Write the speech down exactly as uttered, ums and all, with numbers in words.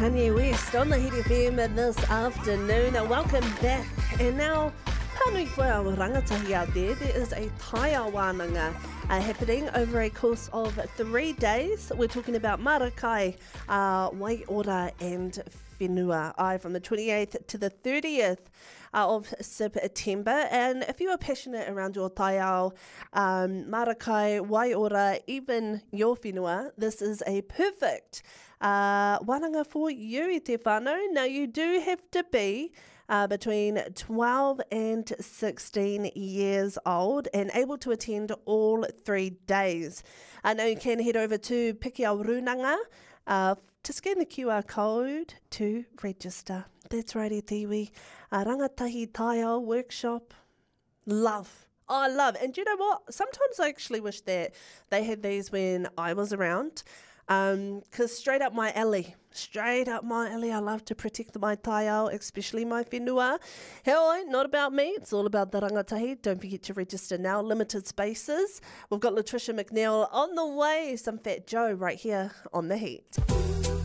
Kanye West on the Hit F M this afternoon. Welcome back. And now, pānui koe au rangatahi out there, there is a taia wānanga uh, happening over a course of three days. We're talking about Marakai, uh, Waiora and Whenua, I from the twenty-eighth to the thirtieth uh, of September. And if you are passionate around your taiao, um, Marakai, Waiora, even your whenua, this is a perfect uh, wānanga for you, i te whānau. Now, you do have to be Uh, between twelve and sixteen years old and able to attend all three days. Uh, now you can head over to Piki Runanga uh, to scan the Q R code to register. That's right, e tiwi. Uh, rangatahi taiao workshop. Love. Oh, I love. And do you know what? Sometimes I actually wish that they had these when I was around. Because um, straight up my alley, straight up my alley, I love to protect my taiao, especially my whenua. Hell, not about me, it's all about the rangatahi. Don't forget to register now, limited spaces. We've got Latricia McNeil on the way, some Fat Joe right here on The Heat.